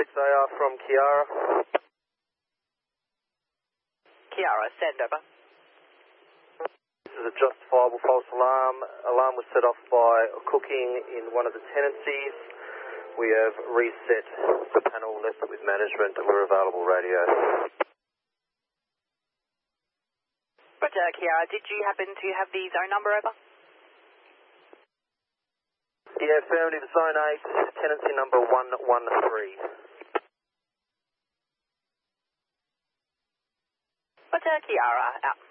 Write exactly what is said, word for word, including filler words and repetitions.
they are from Kiara. Kiara, send over. This is a justifiable false alarm. Alarm was set off by cooking in one of the tenancies. We have reset the panel, left it with management, and we're available radio. Roger, Kiara, did you happen to have the zone number over? Yeah, affirmative, zone eight, tenancy number one one three. Roger, Kiara, out.